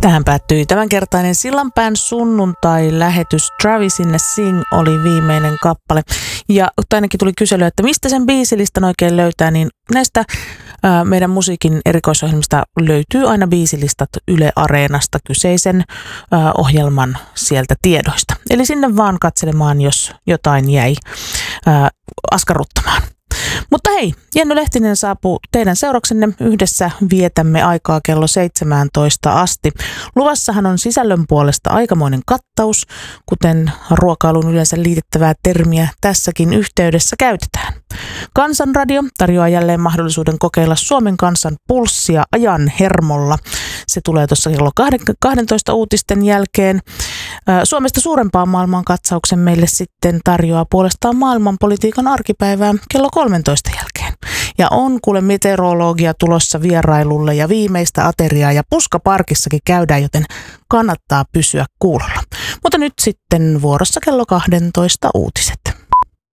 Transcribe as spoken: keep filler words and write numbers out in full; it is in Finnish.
Tähän päättyi tämänkertainen Sillanpään sunnuntai-lähetys. Travisin Sing oli viimeinen kappale. Ja ainakin tuli kyselyä, että mistä sen biisilistan oikein löytää, niin näistä ää, meidän musiikin erikoisohjelmista löytyy aina biisilistat Yle Areenasta kyseisen ää, ohjelman sieltä tiedoista. Eli sinne vaan katselemaan, jos jotain jäi ää, askarruttamaan. Mutta hei, Jenny Lehtinen saapuu teidän seuraksenne. Yhdessä vietämme aikaa kello seitsemäntoista asti. Luvassahan on sisällön puolesta aikamoinen kattaus, kuten ruokailuun yleensä liitettävää termiä tässäkin yhteydessä käytetään. Kansanradio tarjoaa jälleen mahdollisuuden kokeilla Suomen kansan pulssia ajan hermolla. Se tulee tuossa kello kaksitoista uutisten jälkeen. Suomesta suurempaan maailmankatsauksen meille sitten tarjoaa puolestaan maailmanpolitiikan arkipäivää kello kolmetoista jälkeen. Ja on kuule meteorologia tulossa vierailulle ja viimeistä ateriaa ja puskaparkissakin käydään, joten kannattaa pysyä kuulolla. Mutta nyt sitten vuorossa kello kaksitoista uutiset.